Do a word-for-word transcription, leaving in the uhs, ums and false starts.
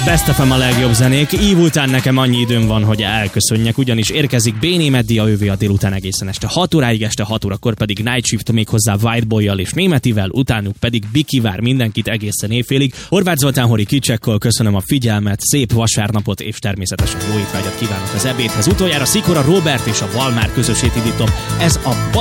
Best ef em a legjobb zenék, ív után nekem annyi időm van, hogy elköszönjek, ugyanis érkezik Béné Meddi, a ővé a délután egészen este hat óráig, este hat órakor pedig Night Shift, méghozzá Whiteboy-jal és Németivel, utánuk pedig Biki vár mindenkit egészen éjfélig. Horváth Zoltán Hori Kicsekkol köszönöm a figyelmet, szép vasárnapot és természetesen jó étvágyat kívánok az ebédhez. Utoljára Szikora Róbert és a Valmár közösét indítom. Ez a